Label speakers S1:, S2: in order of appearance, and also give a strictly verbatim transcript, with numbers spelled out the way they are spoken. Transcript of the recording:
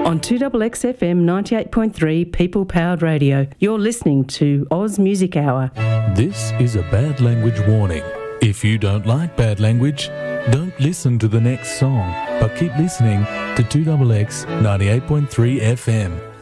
S1: On two X X F M ninety-eight point three People Powered Radio, you're listening to Oz Music Hour.
S2: This is a bad language warning. If you don't like bad language, don't listen to the next song, but keep listening to two X X ninety-eight point three F M.